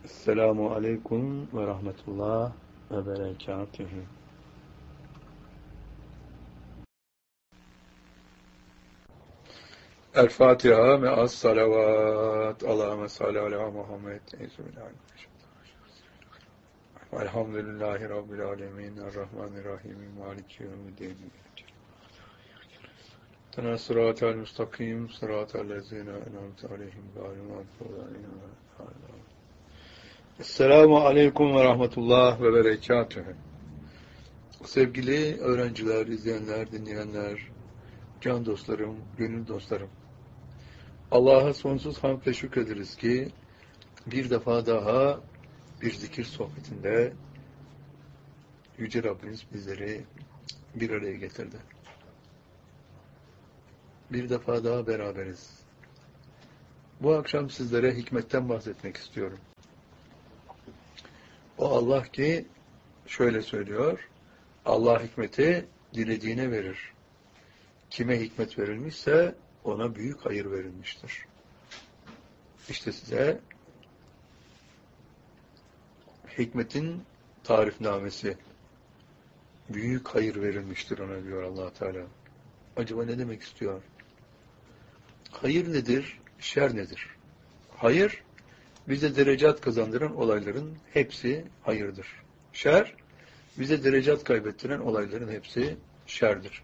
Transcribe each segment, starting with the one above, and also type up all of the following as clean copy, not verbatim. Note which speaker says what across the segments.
Speaker 1: Esselamu aleyküm ve rahmetullah ve berekatühü. El Fatiha ve as salavat. Allahümme salli ala Muhammed. Elhamdülillahi Rabbil alemin. Errahmanirrahim. Maliki yevmiddin. Tena sıratel müstakim. Sıratel lezine en'amte aleyhim. Esselamu aleyküm ve rahmetullah ve berekatühü. Sevgili öğrenciler, izleyenler, dinleyenler, can dostlarım, gönül dostlarım. Allah'a sonsuz hamd ve şükrederiz ki bir defa daha bir zikir sohbetinde Yüce Rabbimiz bizleri bir araya getirdi. Bir defa daha beraberiz. Bu akşam sizlere hikmetten bahsetmek istiyorum. O Allah ki şöyle söylüyor, Allah hikmeti dilediğine verir. Kime hikmet verilmişse ona büyük hayır verilmiştir. İşte size hikmetin tarifnamesi. Büyük hayır verilmiştir ona diyor Allah Teala. Acaba ne demek istiyor? Hayır nedir? Şer nedir? Hayır, bize derecat kazandıran olayların hepsi hayırdır. Şer, bize derecat kaybettiren olayların hepsi şerdir.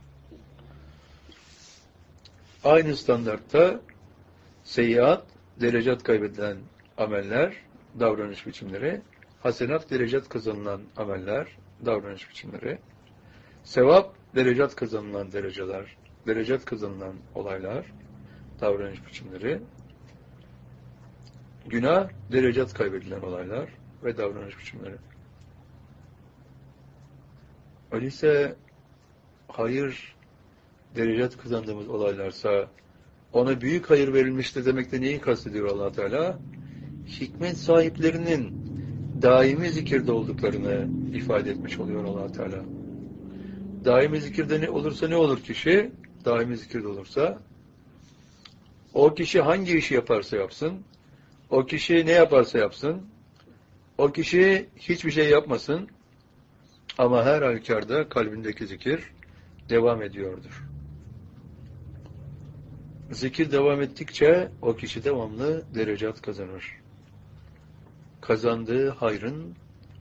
Speaker 1: Aynı standartta seyyiat, derecat kaybedilen ameller, davranış biçimleri, hasenat, derecat kazanılan ameller, davranış biçimleri, sevap, derecat kazanılan dereceler, derecat kazanılan olaylar, davranış biçimleri, günah, derecat kaybedilen olaylar ve davranış biçimleri. Öyleyse hayır, derecat kazandığımız olaylarsa ona büyük hayır verilmiştir demekte neyi kastediyor Allah Teala? Hikmet sahiplerinin daimi zikirde olduklarını ifade etmiş oluyor Allah Teala. Daimi zikirde ne olursa ne olur kişi? Daimi zikirde olursa o kişi hangi işi yaparsa yapsın, o kişi ne yaparsa yapsın, o kişi hiçbir şey yapmasın ama her halükarda kalbindeki zikir devam ediyordur. Zikir devam ettikçe o kişi devamlı derecat kazanır. Kazandığı hayrın,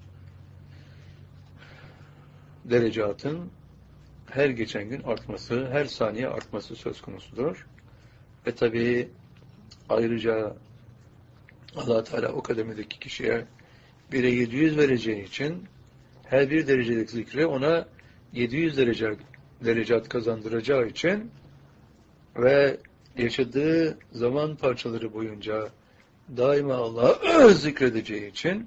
Speaker 1: derecatın her geçen gün artması, her saniye artması söz konusudur. Ve tabii ayrıca Allah Teala o kademedeki kişiye 1'e 700 vereceği için her bir derecelik zikri ona 700 derecat kazandıracağı için ve yaşadığı zaman parçaları boyunca daima Allah'ı zikredeceği için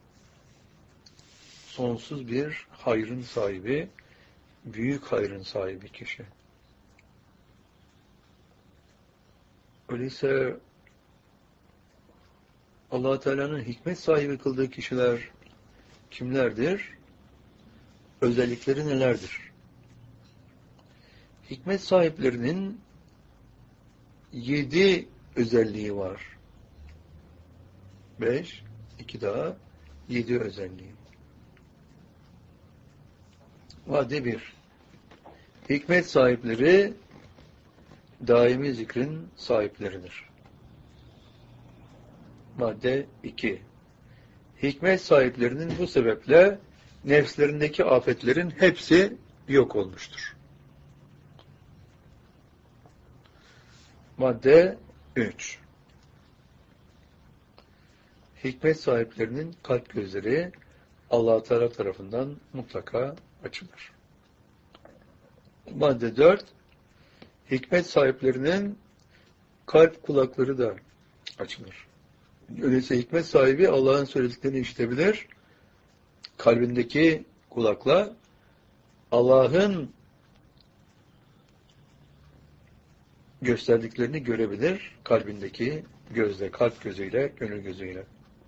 Speaker 1: sonsuz bir hayrın sahibi, büyük hayrın sahibi kişi. Öyleyse Allah Teala'nın hikmet sahibi kıldığı kişiler kimlerdir? Özellikleri nelerdir? Hikmet sahiplerinin 7 özelliği var. 5, 2 daha 7 özelliği. Madde 1. Hikmet sahipleri daimi zikrin sahipleridir. Madde 2. Hikmet sahiplerinin bu sebeple nefslerindeki afetlerin hepsi yok olmuştur. Madde 3. Hikmet sahiplerinin kalp gözleri Allah Teala tarafından mutlaka açılır. Madde 4. Hikmet sahiplerinin kalp kulakları da açılır. Öyleyse hikmet sahibi Allah'ın söylediklerini işitebilir. Kalbindeki kulakla Allah'ın gösterdiklerini görebilir. Kalbindeki gözle, kalp gözüyle, gönül gözüyle.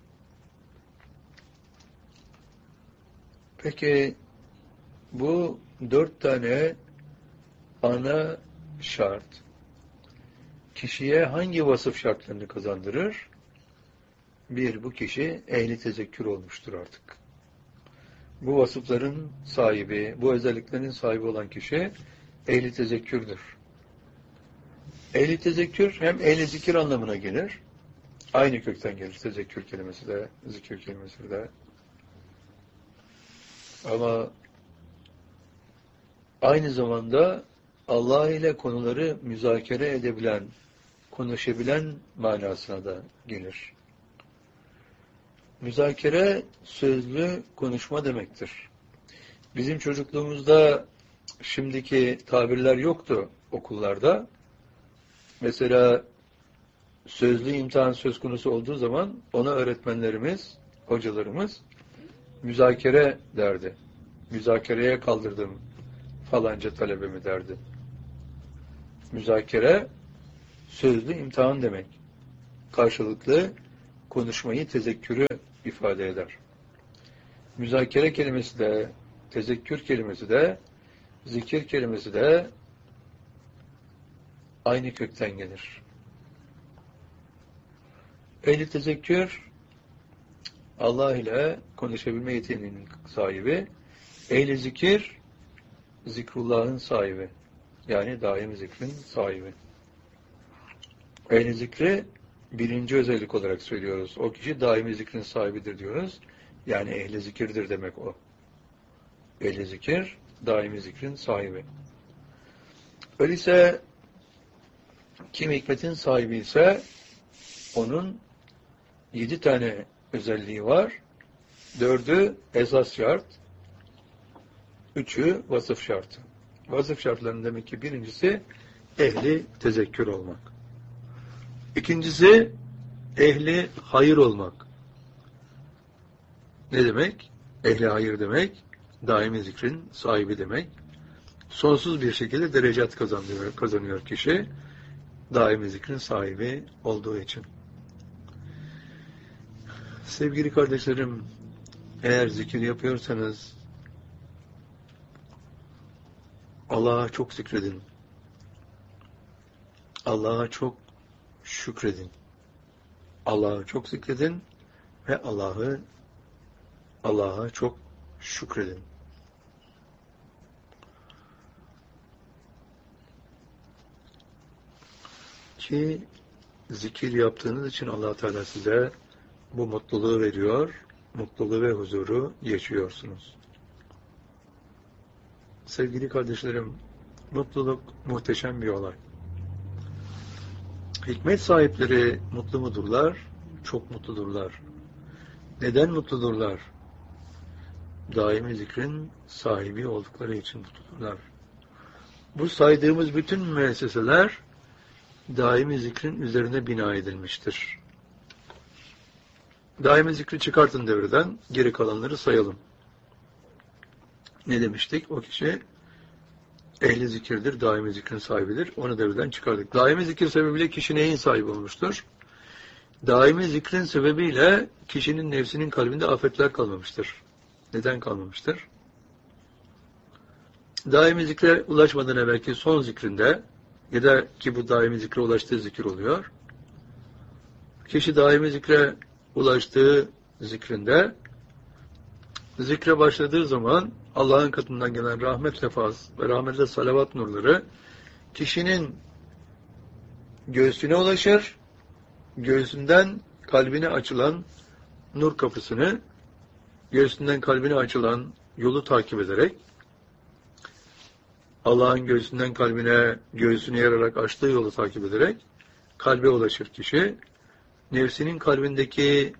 Speaker 1: Peki bu 4 tane ana şart, kişiye hangi vasıf şartlarını kazandırır? bu kişi ehli tezekkür olmuştur artık. Bu vasıfların sahibi, bu özelliklerin sahibi olan kişi ehli tezekkürdür. Ehli tezekkür hem ehli zikir anlamına gelir. Aynı kökten gelir tezekkür kelimesi de, zikir kelimesi de. Ama aynı zamanda Allah ile konuları müzakere edebilen, konuşabilen manasına da gelir. Müzakere, sözlü konuşma demektir. Bizim çocukluğumuzda şimdiki tabirler yoktu okullarda. Mesela sözlü imtihan söz konusu olduğu zaman ona öğretmenlerimiz, hocalarımız müzakere derdi. Müzakereye kaldırdım falanca talebemi derdi. Müzakere, sözlü imtihan demek. Karşılıklı konuşmayı, tezekkürü ifade eder. Müzakere kelimesi de, tezekkür kelimesi de, zikir kelimesi de aynı kökten gelir. Ehli tezekkür, Allah ile konuşabilme yeteneğinin sahibi, ehli zikir, zikrullah'ın sahibi. Yani daim zikrin sahibi. Ehli zikri birinci özellik olarak söylüyoruz. O kişi daimi zikrin sahibidir diyoruz. Yani ehli zikirdir demek o. Ehli zikir, daimi zikrin sahibi. Öyleyse kim hikmetin sahibi ise onun 7 tane özelliği var. 4'ü esas şart, 3'ü vasıf şartı. Vasıf şartlarının demek ki birincisi ehli tezekkür olmak. İkincisi ehli hayır olmak. Ne demek? Ehli hayır demek, daimi zikrin sahibi demek. Sonsuz bir şekilde derecat kazanıyor kişi, daimi zikrin sahibi olduğu için. Sevgili kardeşlerim, eğer zikir yapıyorsanız Allah'a çok zikredin. Allah'a çok şükredin. Allah'a çok zikredin ve Allah'a çok şükredin. Ki zikir yaptığınız için Allah Teala size bu mutluluğu veriyor, mutluluğu ve huzuru yaşıyorsunuz. Sevgili kardeşlerim, mutluluk muhteşem bir olay. Hikmet sahipleri mutlu mudurlar? Çok mutludurlar. Neden mutludurlar? Daimi zikrin sahibi oldukları için mutludurlar. Bu saydığımız bütün müesseseler daimi zikrin üzerine bina edilmiştir. Daimi zikri çıkartın devreden, geri kalanları sayalım. Ne demiştik? O kişi ehli zikirdir, daimi zikrin sahibidir. Onu devreden çıkardık. Daimi zikir sebebiyle kişi neyin sahibi olmuştur? Daimi zikrin sebebiyle kişinin nefsinin kalbinde afetler kalmamıştır. Neden kalmamıştır? Daimi zikre ulaşmadan evvelki son zikrinde, ya da ki bu daimi zikre ulaştığı zikir oluyor. Kişi daimi zikre ulaştığı zikrinde, zikre başladığı zaman Allah'ın katından gelen rahmet lefaz ve rahmetle salavat nurları kişinin göğsüne ulaşır, göğsünden kalbine açılan nur kapısını, göğsünden kalbine açılan yolu takip ederek, Allah'ın göğsünden kalbine, göğsünü yararak açtığı yolu takip ederek kalbe ulaşır kişi. Nefsinin kalbindeki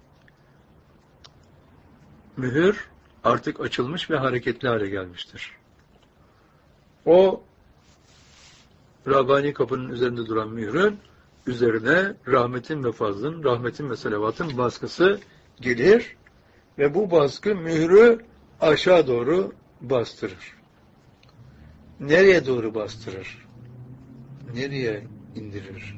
Speaker 1: mühür artık açılmış ve hareketli hale gelmiştir. O Rabbani kapının üzerinde duran mührün üzerine rahmetin ve fazlın, rahmetin ve selavatın baskısı gelir ve bu baskı mührü aşağı doğru bastırır. Nereye doğru bastırır? Nereye indirir?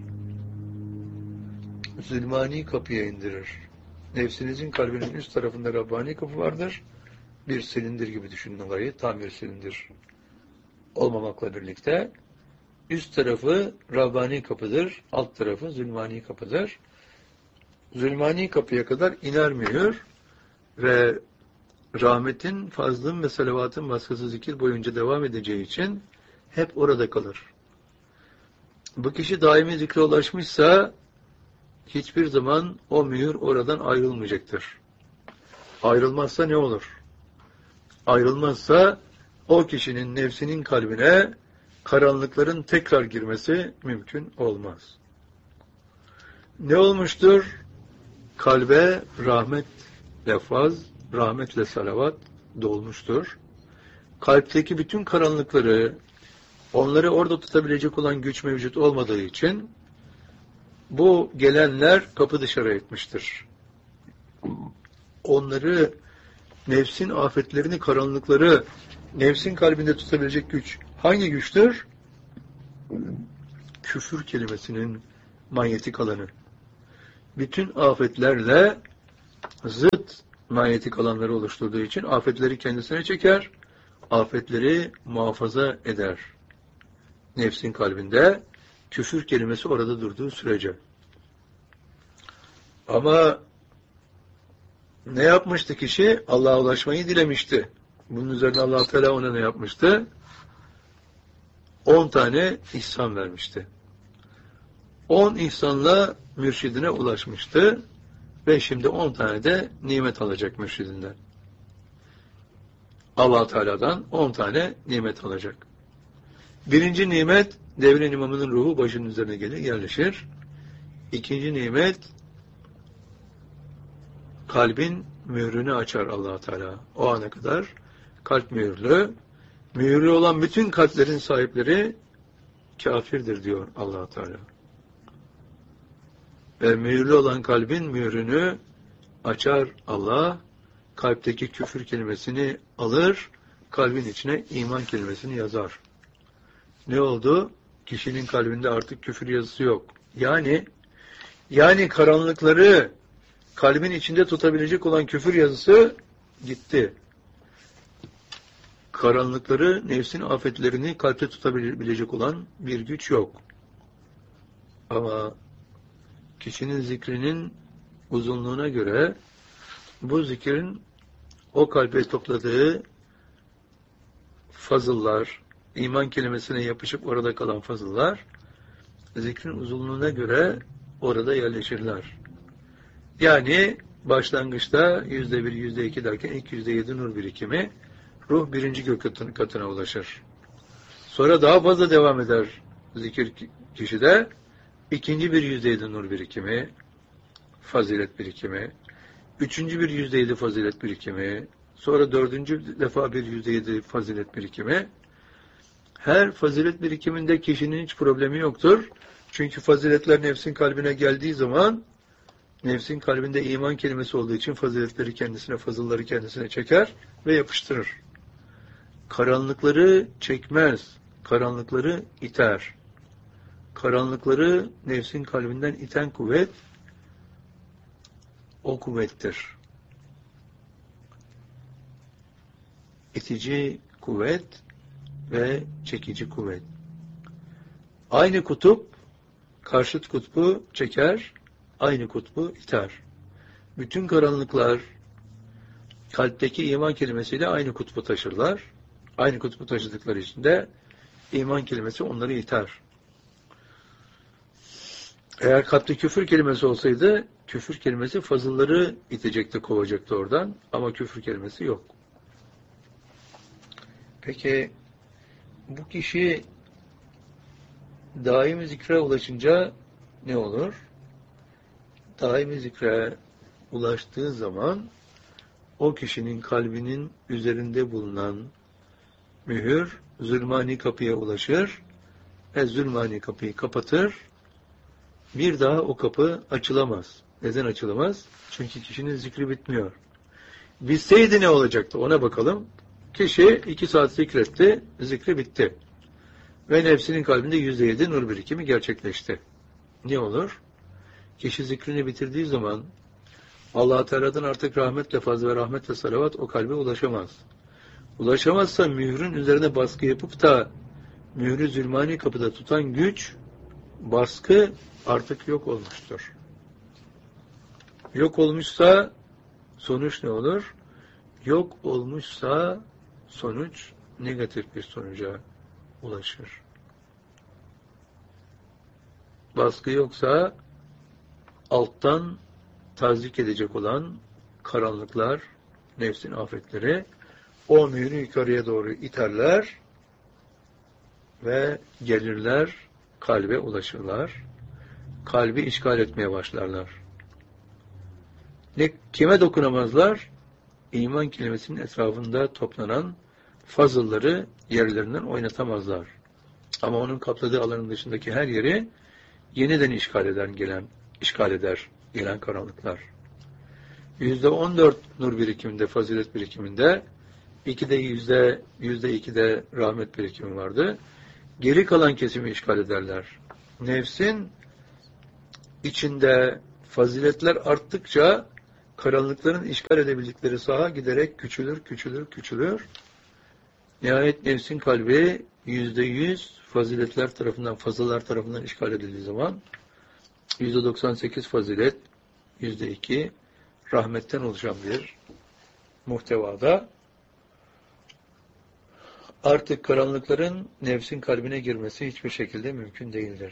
Speaker 1: Zulmani kapıya indirir. Nefsinizin kalbinin üst tarafında Rabbani kapı vardır. Bir silindir gibi düşünün olayı. Tam bir silindir olmamakla birlikte. Üst tarafı Rabbani kapıdır. Alt tarafı Zulmani kapıdır. zulmani kapıya kadar iner mühür ve rahmetin, fazlın ve salavatın baskısı zikir boyunca devam edeceği için hep orada kalır. Bu kişi daimi zikre ulaşmışsa hiçbir zaman o mühür oradan ayrılmayacaktır. Ayrılmazsa ne olur? Ayrılmazsa o kişinin nefsinin kalbine karanlıkların tekrar girmesi mümkün olmaz. Ne olmuştur? Kalbe rahmetle faz, rahmetle salavat dolmuştur. Kalpteki bütün karanlıkları, onları orada tutabilecek olan güç mevcut olmadığı için bu gelenler kapı dışarı etmiştir. Onları, nefsin afetlerini, karanlıkları, nefsin kalbinde tutabilecek güç hangi güçtür? Küfür kelimesinin manyetik alanı. Bütün afetlerle zıt manyetik alanları oluşturduğu için afetleri kendisine çeker, afetleri muhafaza eder. Nefsin kalbinde küfür kelimesi orada durduğu sürece. Ama ne yapmıştı kişi? Allah'a ulaşmayı dilemişti. Bunun üzerine Allah Teala ona ne yapmıştı? 10 tane ihsan vermişti. 10 ihsanla mürşidine ulaşmıştı ve şimdi 10 tane de nimet alacak mürşidinden. Allah Teala'dan 10 tane nimet alacak. Birinci nimet, devrin imamının ruhu başının üzerine gelir, yerleşir. İkinci nimet, kalbin mührünü açar Allah Teala. O ana kadar kalp mühürlü. Mühürlü olan bütün kalplerin sahipleri kafirdir diyor Allah Teala. Ve mühürlü olan kalbin mührünü açar Allah. Kalpteki küfür kelimesini alır, kalbin içine iman kelimesini yazar. Ne oldu? Kişinin kalbinde artık küfür yazısı yok. Yani karanlıkları kalbin içinde tutabilecek olan küfür yazısı gitti. Karanlıkları, nefsin afetlerini kalpte tutabilecek olan bir güç yok. Ama kişinin zikrinin uzunluğuna göre bu zikrin o kalbe topladığı fazıllar, iman kelimesine yapışıp orada kalan fazıllar, zikrin uzunluğuna göre orada yerleşirler. Yani başlangıçta %1, %2 derken ilk %7 nur birikimi, ruh birinci gök katına ulaşır. Sonra daha fazla devam eder zikir kişide, ikinci bir %7 nur birikimi, fazilet birikimi, üçüncü bir %7 fazilet birikimi, sonra dördüncü defa bir %7 fazilet birikimi. Her fazilet birikiminde kişinin hiç problemi yoktur. Çünkü faziletler nefsin kalbine geldiği zaman nefsin kalbinde iman kelimesi olduğu için faziletleri kendisine, fazılları kendisine çeker ve yapıştırır. Karanlıkları çekmez, karanlıkları iter. Karanlıkları nefsin kalbinden iten kuvvet o kuvvettir. İtici kuvvet ve çekici kuvvet. Aynı kutup karşıt kutbu çeker, aynı kutbu iter. Bütün karanlıklar kalpteki iman kelimesiyle aynı kutbu taşırlar. Aynı kutbu taşıdıkları için de iman kelimesi onları iter. Eğer kalpte küfür kelimesi olsaydı, küfür kelimesi fazılları itecekti, kovacaktı oradan. Ama küfür kelimesi yok. Peki, bu kişi daimi zikre ulaşınca ne olur? Daimi zikre ulaştığı zaman o kişinin kalbinin üzerinde bulunan mühür zulmani kapıya ulaşır ve zulmani kapıyı kapatır. Bir daha o kapı açılamaz. Neden açılamaz? Çünkü kişinin zikri bitmiyor. Bitseydi ne olacaktı? Ona bakalım. Kişi 2 saat zikretti, zikri bitti. Ve nefsinin kalbinde %7 nur birikimi gerçekleşti. Ne olur? Kişi zikrini bitirdiği zaman Allah-u Teala'dan artık rahmetle faz ve rahmetle salavat o kalbe ulaşamaz. Ulaşamazsa mührün üzerine baskı yapıp da mührü zulmani kapıda tutan güç, baskı artık yok olmuştur. Yok olmuşsa sonuç ne olur? Yok olmuşsa sonuç negatif bir sonuca ulaşır. Baskı yoksa alttan tazyik edecek olan karanlıklar, nefsin afetleri o mühürü yukarıya doğru iterler ve gelirler, kalbe ulaşırlar. Kalbi işgal etmeye başlarlar. Kime dokunamazlar? İman kelimesinin etrafında toplanan fazılları yerlerinden oynatamazlar. Ama onun kapladığı alanın dışındaki her yeri yeniden işgal eder gelen karanlıklar. %14 nur birikiminde, fazilet birikiminde, %2'de rahmet birikimi vardı. Geri kalan kesimi işgal ederler. Nefsin içinde faziletler arttıkça karanlıkların işgal edebildikleri saha giderek küçülür. Nihayet nefsin kalbi %100 faziletler tarafından, fazlalar tarafından işgal edildiği zaman %98 fazilet, %2 rahmetten oluşan bir muhtevada artık karanlıkların nefsin kalbine girmesi hiçbir şekilde mümkün değildir.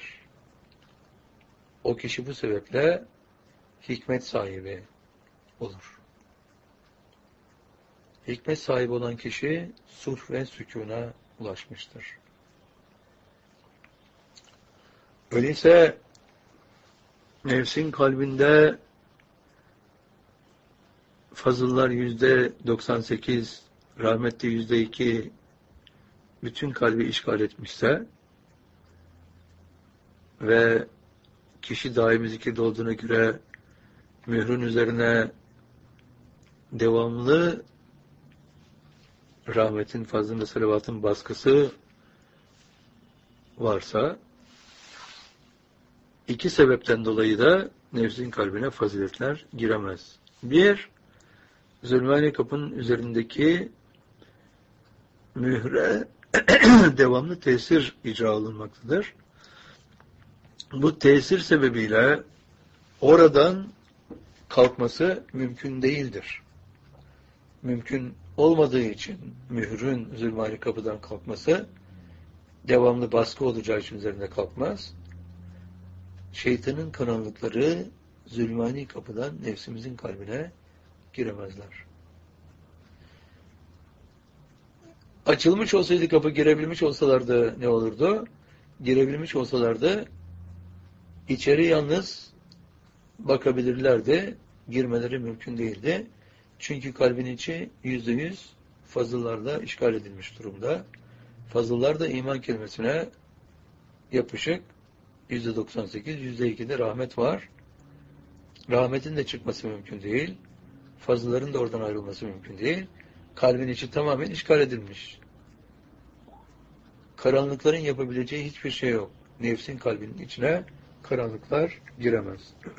Speaker 1: O kişi bu sebeple hikmet sahibi olur. Hikmet sahibi olan kişi sulh ve sükûna ulaşmıştır. Öyleyse nefsin kalbinde fazıllar %98, rahmetli %2 bütün kalbi işgal etmişse ve kişi daimi zikirde olduğuna göre mührün üzerine devamlı rahmetin, fazlın ve salavatın baskısı varsa iki sebepten dolayı da nefsin kalbine faziletler giremez. Bir, zulmani kapının üzerindeki mühre devamlı tesir icra olunmaktadır. Bu tesir sebebiyle oradan kalkması mümkün değildir. Mümkün olmadığı için mührün zulmani kapıdan kalkması devamlı baskı olacağı için üzerinde kalkmaz. Şeytanın karanlıkları zulmani kapıdan nefsimizin kalbine giremezler. Açılmış olsaydı kapı, girebilmiş olsalardı ne olurdu? Girebilmiş olsalardı içeri yalnız bakabilirlerdi. Girmeleri mümkün değildi. Çünkü kalbin içi %100 fazıllarla işgal edilmiş durumda. Fazıllar da iman kelimesine yapışık. %98, %2'de rahmet var. Rahmetin de çıkması mümkün değil. Fazılların da oradan ayrılması mümkün değil. Kalbin içi tamamen işgal edilmiş. Karanlıkların yapabileceği hiçbir şey yok. Nefsin kalbinin içine karanlıklar giremez.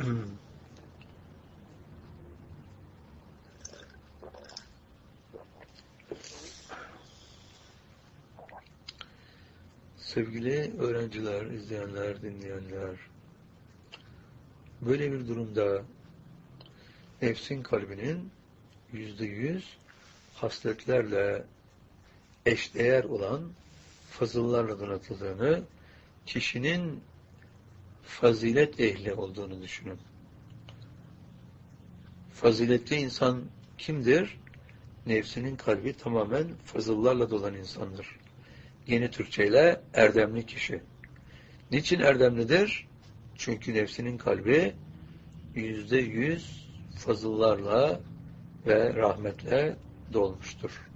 Speaker 1: Sevgili öğrenciler, izleyenler, dinleyenler, böyle bir durumda nefsin kalbinin %100 hasletlerle eşdeğer olan fazıllarla donatıldığını, kişinin fazilet ehli olduğunu düşünün. Faziletli insan kimdir? Nefsinin kalbi tamamen fazıllarla dolan insandır. Yeni Türkçeyle erdemli kişi. Niçin erdemlidir? Çünkü nefsinin kalbi %100 fazıllarla ve rahmetle dolmuştur.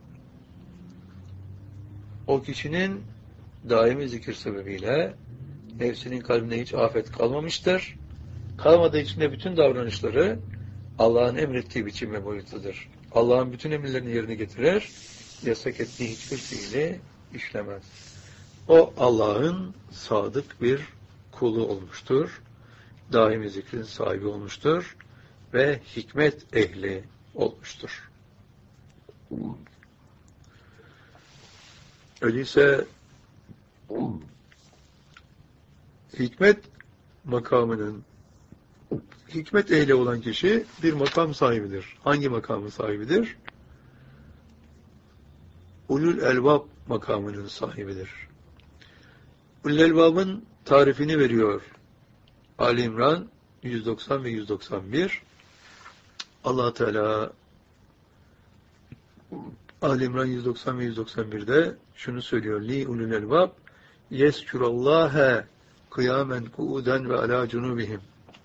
Speaker 1: O kişinin daimi zikir sebebiyle nefsinin kalbine hiç afet kalmamıştır. Kalmadığı için de bütün davranışları Allah'ın emrettiği biçim ve boyutudur. Allah'ın bütün emirlerini yerine getirir, yasak ettiği hiçbir fiili işlemez. O Allah'ın sadık bir kulu olmuştur. Daimi zikrin sahibi olmuştur ve hikmet ehli olmuştur. Öyleyse hikmet makamının Hikmet ehli olan kişi bir makam sahibidir. Hangi makamın sahibidir? Ulul elbab makamının sahibidir. Ulul elbabın tarifini veriyor Ali İmran 190 ve 191. Allah Teala Ali İmran 190 ve 191'de şunu söylüyor. Li ulul elbab yeskurallâhe kıyamen kuuden ve alâ cunubihim.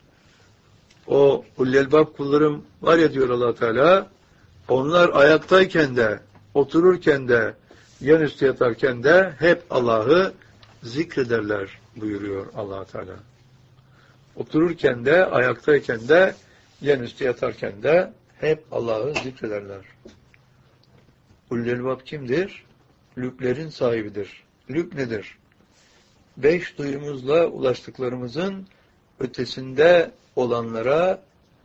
Speaker 1: O ulul elbab kullarım var ya diyor Allah Teala, onlar ayaktayken de, otururken de, yan üstü yatarken de hep Allah'ı zikrederler buyuruyor Allah Teala. Otururken de, ayaktayken de, yan üstü yatarken de hep Allah'ı zikrederler. Ulul elbab kimdir? Lüblerin sahibidir. Lüb nedir? 5 duyumuzla ulaştıklarımızın ötesinde olanlara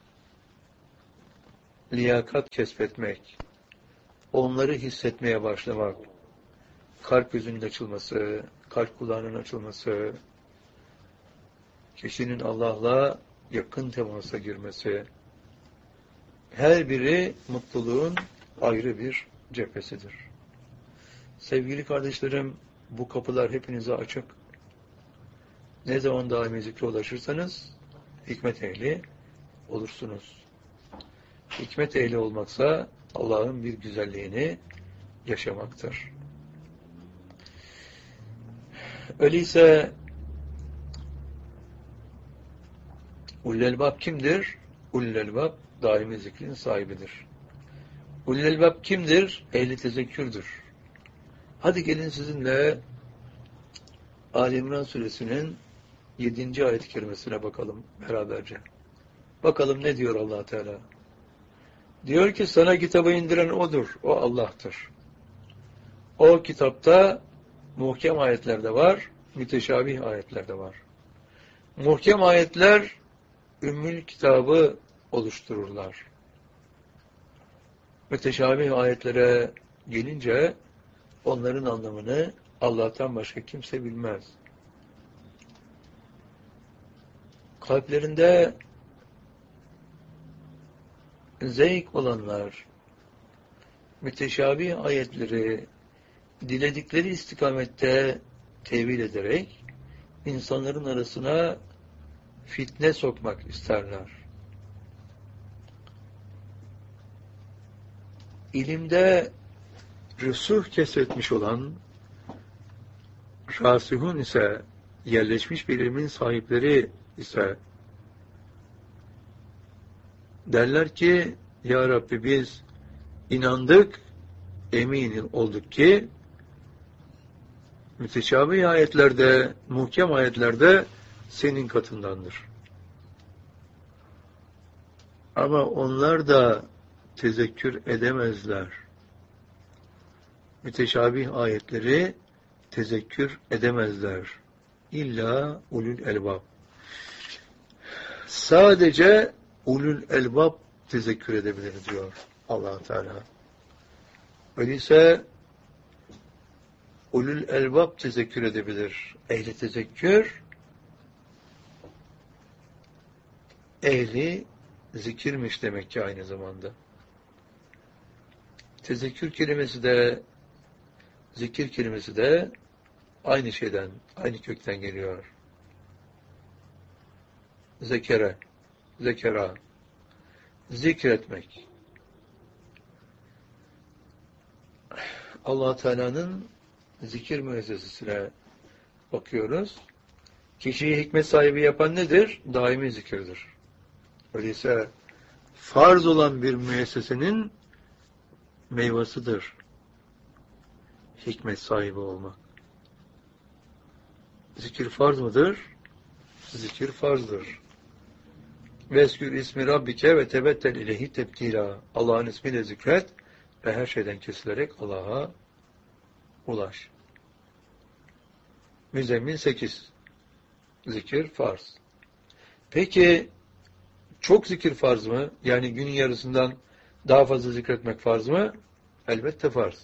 Speaker 1: liyakat kesbetmek, onları hissetmeye başlamak, kalp gözünün açılması, kalp kulağının açılması, kişinin Allah'la yakın temasa girmesi, her biri mutluluğun ayrı bir cephesidir. Sevgili kardeşlerim, bu kapılar hepinize açık. Ne zaman daimi zikre ulaşırsanız hikmet ehli olursunuz. Hikmet ehli olmaksa Allah'ın bir güzelliğini yaşamaktır. Öyleyse ulul elbab kimdir? Ulul elbab daimi zikrin sahibidir. Ulul elbab kimdir? Ehli tezekkürdür. Hadi gelin sizinle Ali İmran suresinin 7. ayet-i kerimesine bakalım beraberce. Bakalım ne diyor Allah Teala? Diyor ki sana kitabı indiren odur, o Allah'tır. O kitapta muhkem ayetler de var, müteşabih ayetler de var. Muhkem ayetler ümmül kitabı oluştururlar. Müteşabih ayetlere gelince onların anlamını Allah'tan başka kimse bilmez. Kalplerinde zevk olanlar müteşabih ayetleri diledikleri istikamette tevil ederek insanların arasına fitne sokmak isterler. İlimde rüsuh kesretmiş olan rasihun ise yerleşmiş bir ilmin sahipleri ise derler ki ya Rabbi biz inandık, emin olduk ki müteşabih ayetlerde, muhkem ayetlerde senin katındandır. Ama onlar da tezekkür edemezler. Müteşabih ayetleri tezekkür edemezler. İlla ulul elbab. Sadece ulul elbab tezekkür edebilir diyor Allah Teala. Öyleyse ulul elbab tezekkür edebilir. Ehli tezekkür, ehli zikirmiş demek ki aynı zamanda. Tezekkür kelimesi de, zikir kelimesi de aynı şeyden, aynı kökten geliyor. Zekere, zekera, zikretmek. Allah Teala'nın zikir müessesesine bakıyoruz. Kişiyi hikmet sahibi yapan nedir? Daimi zikirdir. Öyleyse farz olan bir müessesenin meyvasıdır hikmet sahibi olmak. Zikir farz mıdır? Zikir farzdır. Veskür ismi Rabbike ve tebettel ileyhi tebtila. Allah'ın ismiyle zikret ve her şeyden kesilerek Allah'a ulaş. Müzzemmil 8. Zikir farz. Peki çok zikir farz mı? Yani günün yarısından daha fazla zikretmek farz mı? Elbette farz.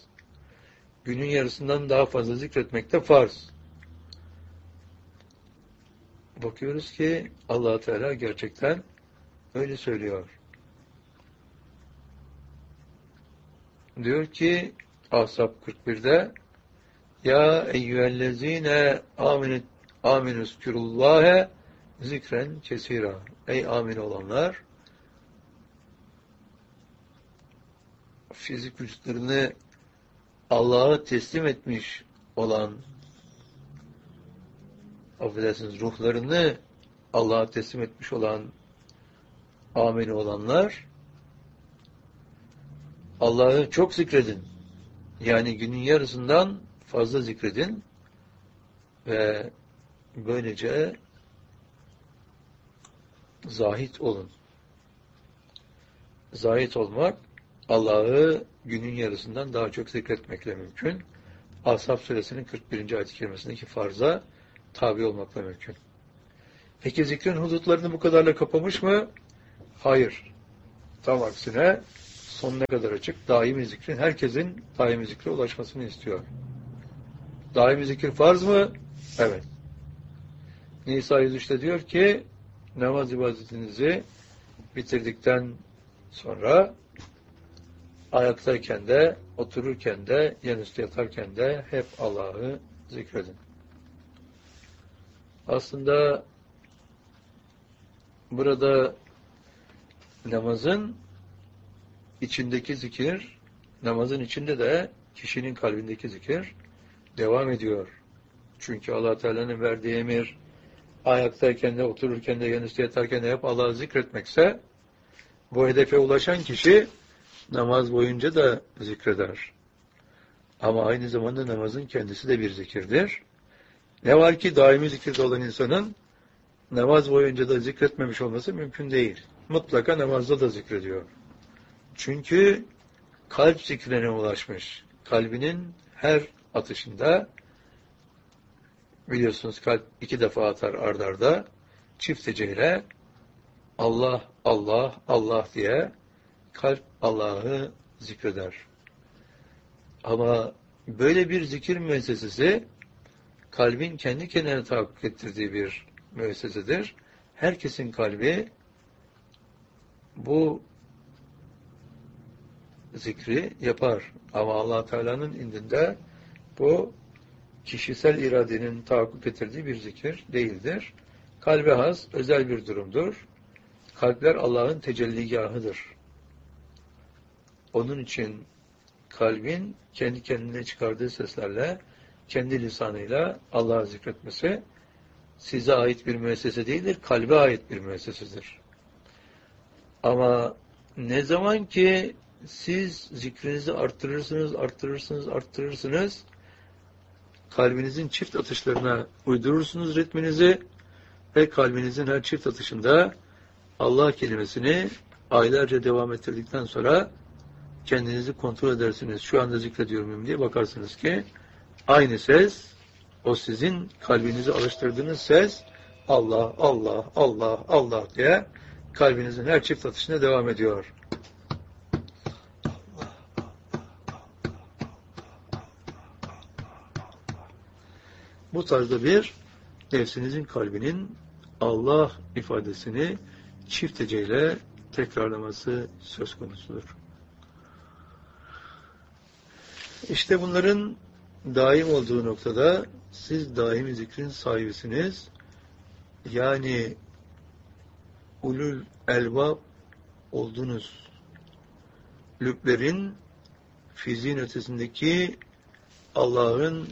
Speaker 1: Günün yarısından daha fazla zikretmek de farz. bakıyoruz ki Allah Teala gerçekten öyle söylüyor. Diyor ki Ahzab 41'de ya eyyühellezine aminüzkürullâhe zikren kesira. Ey amin olanlar, fizik vücutlarını Allah'a teslim etmiş olan, affedersiniz, ruhlarını Allah'a teslim etmiş olan amin olanlar, Allah'ı çok zikredin. Yani günün yarısından fazla zikredin ve böylece zahit olun. Zahit olmak, Allah'ı günün yarısından daha çok zikretmekle mümkün. Ashab suresinin 41. ayet-i kerimesindeki farza tabi olmakla mümkün. Peki zikrin hudutlarını bu kadarla kapamış mı? Hayır. Tam aksine sonuna kadar açık. Daimi zikrin, herkesin daimi zikre ulaşmasını istiyor. Daimi zikir farz mı? Evet. Nisa 103'te diyor ki namaz ibadetinizi bitirdikten sonra ayaktayken de, otururken de, yanüstü yatarken de hep Allah'ı zikredin. Aslında burada namazın içindeki zikir, namazın içinde de kişinin kalbindeki zikir devam ediyor. Çünkü Allah Teala'nın verdiği emir ayaktayken de, otururken de, yanüstü yatarken de hep Allah'ı zikretmekse bu hedefe ulaşan kişi namaz boyunca da zikreder. Ama aynı zamanda namazın kendisi de bir zikirdir. Ne var ki daimi zikirde olan insanın namaz boyunca da zikretmemiş olması mümkün değil. Mutlaka namazda da zikrediyor. Çünkü kalp zikrine ulaşmış. Kalbinin her atışında, biliyorsunuz kalp 2 defa atar ard arda, çift heceyle Allah, Allah, Allah diye kalp Allah'ı zikreder. Ama böyle bir zikir müessesesi kalbin kendi kendine tahakkuk ettirdiği bir müessesedir. Herkesin kalbi bu zikri yapar. Ama Allah Teala'nın indinde bu kişisel iradenin tahakkuk ettirdiği bir zikir değildir. Kalbe has, özel bir durumdur. Kalpler Allah'ın tecelligahıdır. Onun için kalbin kendi kendine çıkardığı seslerle, kendi lisanıyla Allah'ı zikretmesi size ait bir müessese değildir, kalbe ait bir müessesedir. Ama ne zaman ki siz zikrinizi arttırırsınız, kalbinizin çift atışlarına uydurursunuz ritminizi ve kalbinizin her çift atışında Allah kelimesini aylarca devam ettirdikten sonra kendinizi kontrol edersiniz. Şu anda zikrediyor muyum diye bakarsınız ki aynı ses, o sizin kalbinizi alıştırdığınız ses Allah, Allah, Allah, Allah diye kalbinizin her çift atışına devam ediyor. Bu tarzda bir nefsinizin kalbinin Allah ifadesini çift heceyle tekrarlaması söz konusudur. İşte bunların daim olduğu noktada siz daimi zikrin sahibisiniz. Yani ulul elbab oldunuz. Lüblerin fiziğin ötesindeki Allah'ın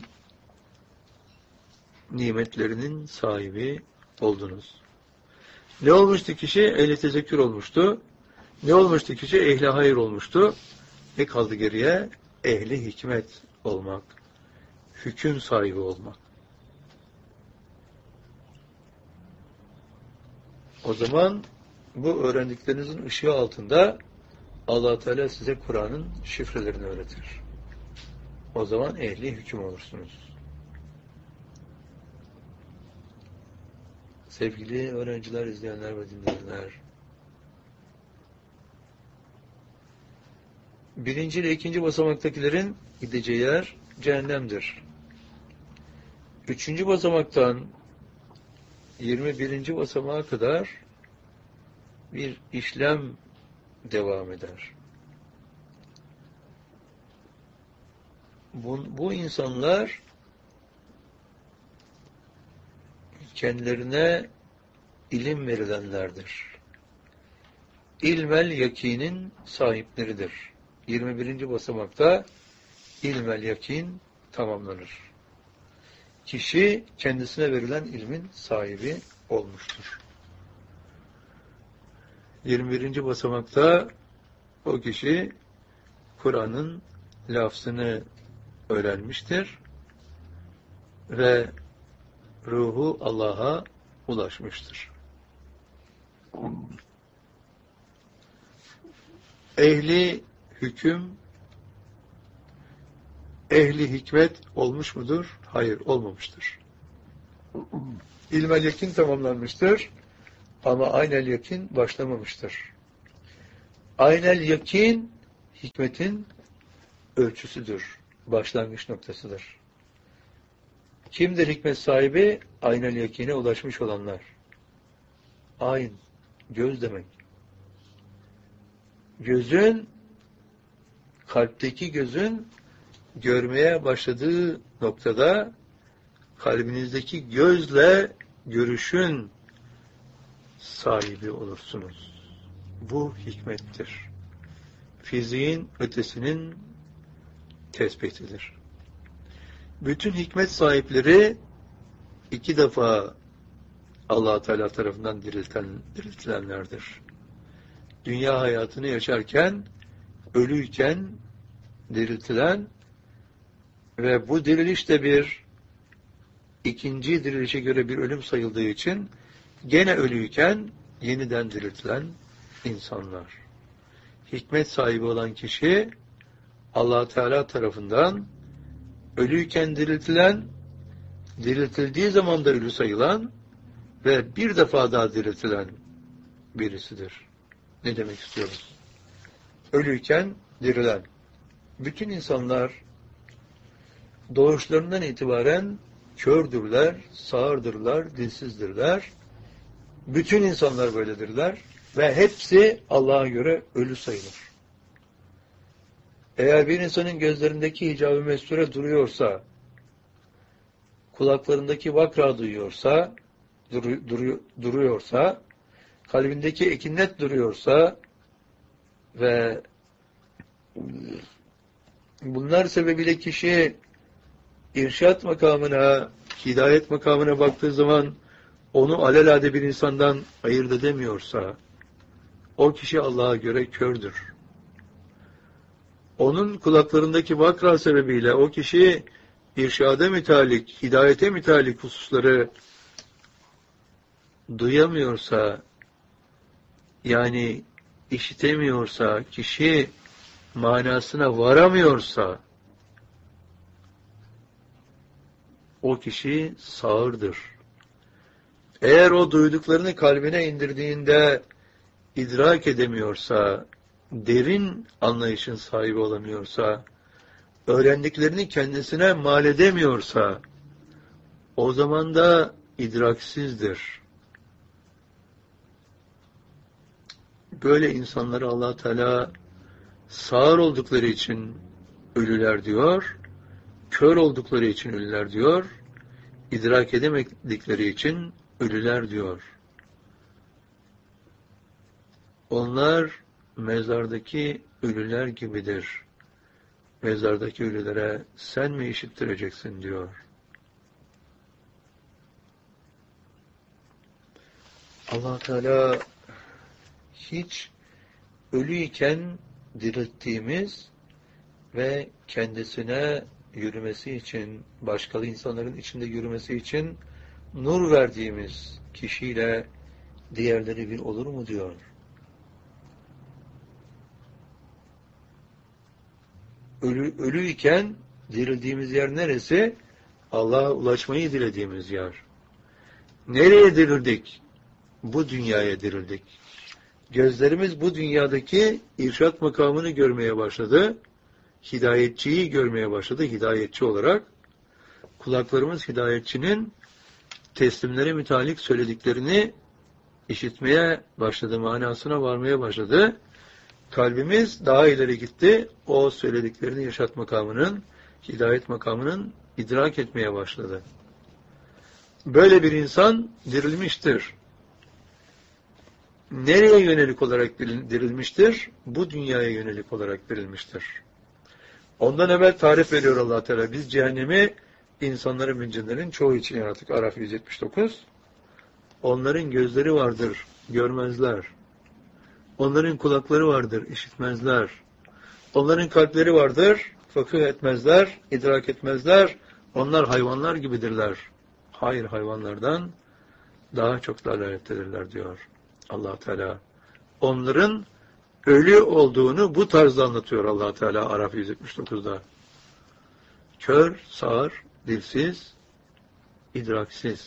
Speaker 1: nimetlerinin sahibi oldunuz. Ne olmuştu kişi? Ehli tezekkür olmuştu. Ne olmuştu kişi? Ehli hayır olmuştu. Ne kaldı geriye? Ehli hikmet olmak. Hüküm sahibi olmak. O zaman bu öğrendiklerinizin ışığı altında Allah Teala size Kur'an'ın şifrelerini öğretir. O zaman ehli hüküm olursunuz. Sevgili öğrenciler, izleyenler ve dinleyenler, birinci ile ikinci basamaktakilerin gideceği yer cehennemdir. Üçüncü basamaktan 21. basamağa kadar bir işlem devam eder. Bu insanlar kendilerine ilim verilenlerdir. İlmel yakinin sahipleridir. 21. basamakta ilmel yakin tamamlanır. Kişi kendisine verilen ilmin sahibi olmuştur. 21. basamakta o kişi Kur'an'ın lafzını öğrenmiştir ve ruhu Allah'a ulaşmıştır. Ehli hüküm, ehli hikmet olmuş mudur? Hayır, olmamıştır. İlmel yakin tamamlanmıştır ama aynel yakin başlamamıştır. Aynel yakin hikmetin ölçüsüdür, başlangıç noktasıdır. Kimdir hikmet sahibi? Aynel yakine ulaşmış olanlar. Ayn, göz demek. Gözün, kalpteki gözün görmeye başladığı noktada kalbinizdeki gözle görüşün sahibi olursunuz. Bu hikmettir. Fiziğin ötesinin tespitidir. Bütün hikmet sahipleri 2 defa Allah Teala tarafından diriltilenlerdir. Dünya hayatını yaşarken, ölüyken diriltilen ve bu diriliş de bir ikinci dirilişe göre bir ölüm sayıldığı için gene ölüyken yeniden diriltilen insanlar. Hikmet sahibi olan kişi Allah Teala tarafından ölüyken diriltilen, diriltildiği zaman da ölü sayılan ve bir defa daha diriltilen birisidir. Ne demek istiyoruz? Ölüyken dirilen. Bütün insanlar doğuşlarından itibaren kördürler, sağırdırlar, dilsizdirler. Bütün insanlar böyledirler ve hepsi Allah'a göre ölü sayılır. Eğer bir insanın gözlerindeki hicab-ı mesture duruyorsa, kulaklarındaki vakra duyuyorsa, duruyorsa, kalbindeki ekinnet duruyorsa ve bunlar sebebiyle kişi irşat makamına, hidayet makamına baktığı zaman onu alelade bir insandan ayırt edemiyorsa, o kişi Allah'a göre kördür. Onun kulaklarındaki vakra sebebiyle o kişi irşada mütalik, hidayete mütalik hususları duyamıyorsa, yani işitemiyorsa, kişi manasına varamıyorsa, o kişi sağırdır. Eğer o duyduklarını kalbine indirdiğinde idrak edemiyorsa, derin anlayışın sahibi olamıyorsa, öğrendiklerini kendisine mal edemiyorsa, o zaman da idraksizdir. Böyle insanları Allah Teala sağır oldukları için ölüler diyor, kör oldukları için ölüler diyor, idrak edemedikleri için ölüler diyor. Onlar mezardaki ölüler gibidir. Mezardaki ölülere sen mi işittireceksin diyor. Allah Teala hiç ölüyken dirilttiğimiz ve kendisine yürümesi için, başkalı insanların içinde yürümesi için nur verdiğimiz kişiyle diğerleri bir olur mu diyor. Ölüyken dirildiğimiz yer neresi? Allah'a ulaşmayı dilediğimiz yer. Nereye dirildik? Bu dünyaya dirildik. Gözlerimiz bu dünyadaki irşat makamını görmeye başladı. Hidayetçiyi görmeye başladı hidayetçi olarak. Kulaklarımız hidayetçinin teslimlere mütalik söylediklerini işitmeye başladı, manasına varmaya başladı. Kalbimiz daha ileri gitti. O söylediklerini irşat makamının, hidayet makamının idrak etmeye başladı. Böyle bir insan dirilmiştir. Nereye yönelik olarak dirilmiştir? Bu dünyaya yönelik olarak dirilmiştir. Ondan evvel tarif veriyor Allah Teala. Biz cehennemi insanların ve cinlerin çoğu için yarattık. Araf 179. Onların gözleri vardır, görmezler. Onların kulakları vardır, işitmezler. Onların kalpleri vardır, fıkıh etmezler, idrak etmezler. Onlar hayvanlar gibidirler. Hayır, hayvanlardan daha çok dalalettedirler diyor Allah Teala. Onların ölü olduğunu bu tarzda anlatıyor Allah Teala Araf 179'da. Kör, sağır, dilsiz, idraksiz.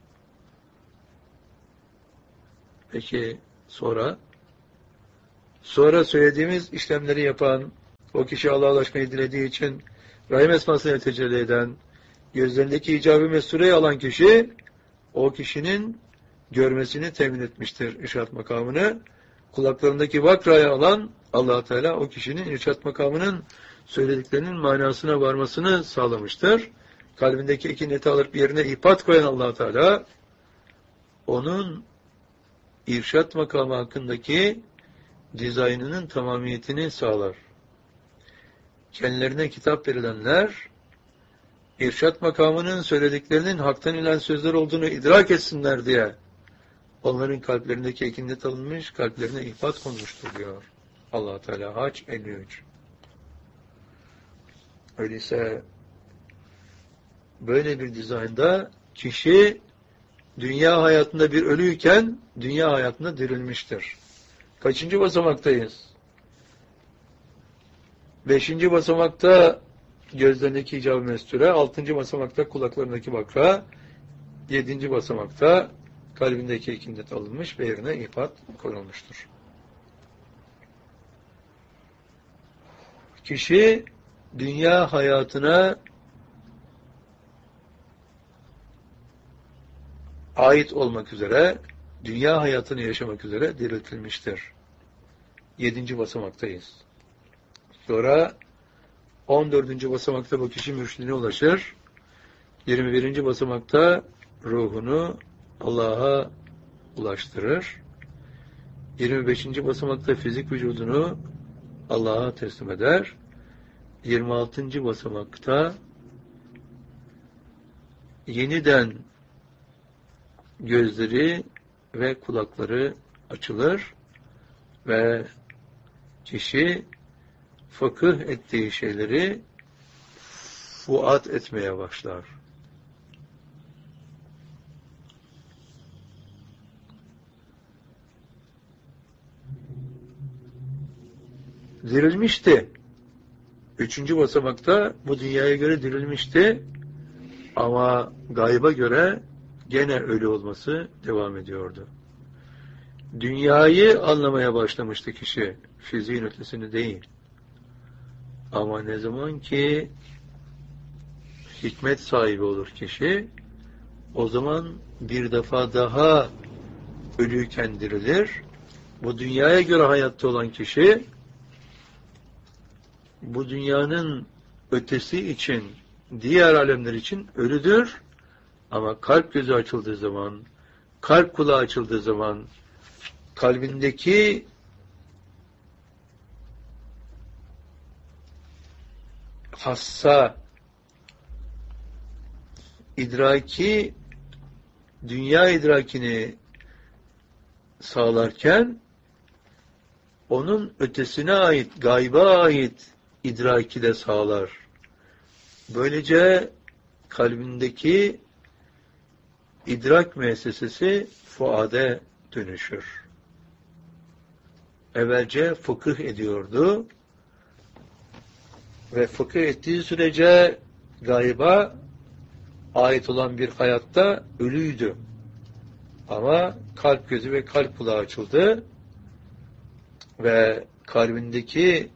Speaker 1: Peki sonra söylediğimiz işlemleri yapan, o kişi Allah'a ulaşmayı dilediği için Rahim esmasını tecelli eden, gözlerindeki icabı mesureyi alan kişi, o kişinin görmesini temin etmiştir irşat makamını. Kulaklarındaki vakrayı alan Allah Teala o kişinin irşat makamının söylediklerinin manasına varmasını sağlamıştır. Kalbindeki ikineti alıp yerine ihpat koyan Allah Teala onun irşat makamı hakkındaki dizaynının tamamiyetini sağlar. Kendilerine kitap verilenler irşat makamının söylediklerinin haktan inen sözler olduğunu idrak etsinler diye onların kalplerindeki ekinet alınmış, kalplerine ihbat konmuştur diyor Allah Teala. Hac 53. Öyleyse böyle bir dizaynda kişi dünya hayatında bir ölüyken dünya hayatında dirilmiştir. Kaçıncı basamaktayız? 5. basamakta gözlerindeki icab-ı mesture, 6. basamakta kulaklarındaki vakra, 7. basamakta kalbindeki ikindet alınmış ve yerine ihbat konulmuştur. Kişi dünya hayatına ait olmak üzere, dünya hayatını yaşamak üzere diriltilmiştir. 7. basamaktayız. Sonra 14. basamakta bu kişi mürşidine ulaşır. 21. basamakta ruhunu Allah'a ulaştırır. 25. basamakta fizik vücudunu Allah'a teslim eder. 26. basamakta yeniden gözleri ve kulakları açılır ve kişi fıkıh ettiği şeyleri fuat etmeye başlar. Dirilmişti. 3. basamakta bu dünyaya göre dirilmişti ama gayba göre gene ölü olması devam ediyordu. Dünyayı anlamaya başlamıştı kişi. Fiziğin ötesini değil. Ama ne zaman ki hikmet sahibi olur kişi, o zaman bir defa daha ölüyken dirilir. Bu dünyaya göre hayatta olan kişi, bu dünyanın ötesi için, diğer alemler için ölüdür. Ama kalp gözü açıldığı zaman, kalp kulağı açıldığı zaman, kalbindeki hassa idraki, dünya idrakini sağlarken, onun ötesine ait, gayba ait idraki de sağlar. Böylece kalbindeki idrak müessesesi fuade dönüşür. Evvelce fıkıh ediyordu ve fıkıh ettiği sürece gayba ait olan bir hayatta ölüydü. Ama kalp gözü ve kalp kulağı açıldı ve kalbindeki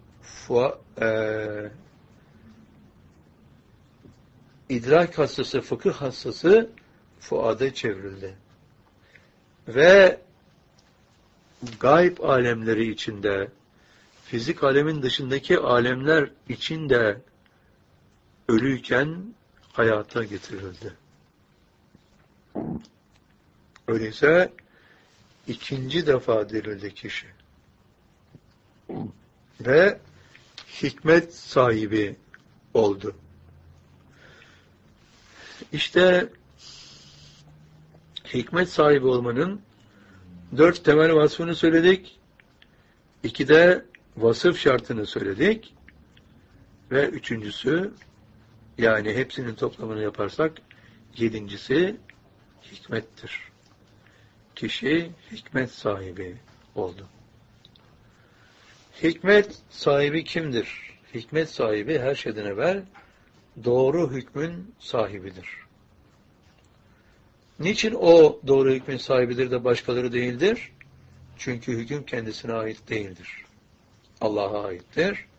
Speaker 1: idrak hassası, fıkıh hassası fuada çevrildi. Ve gayb alemleri içinde, fizik alemin dışındaki alemler içinde ölüyken hayata getirildi. Öyleyse ikinci defa dirildi kişi. Ve hikmet sahibi oldu. İşte hikmet sahibi olmanın 4 temel vasfını söyledik. 2 de vasıf şartını söyledik. Ve 3.'sü, yani hepsinin toplamını yaparsak 7.'si hikmettir. Kişi hikmet sahibi oldu. Hikmet sahibi kimdir? Hikmet sahibi her şeyden evvel doğru hükmün sahibidir. Niçin o doğru hükmün sahibidir de başkaları değildir? Çünkü hüküm kendisine ait değildir. Allah'a aittir.